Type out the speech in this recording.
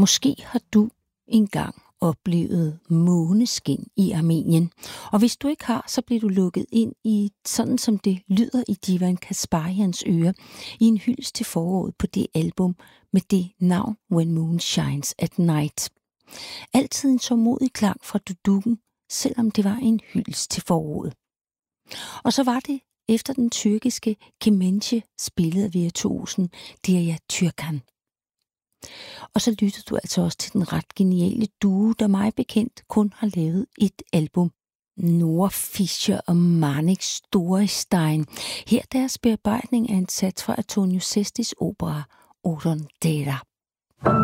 Måske har du engang oplevet måneskin i Armenien. Og hvis du ikke har, så bliver du lukket ind i, sådan som det lyder i Divan Kasparians øre, i en hyldest til foråret på det album med det navn When Moon Shines at Night. Altid en tålmodig klang fra dudukken, selvom det var en hyldest til foråret. Og så var det efter den tyrkiske kemençe, spillet af virtuosen Derya Türkan. Og så lyttede du altså også til den ret geniale duo, der mig bekendt kun har lavet et album. Nora Fischer og Manik Storestein. Her deres bearbejdning af en sats fra Antonio Sestis opera Odon Dera.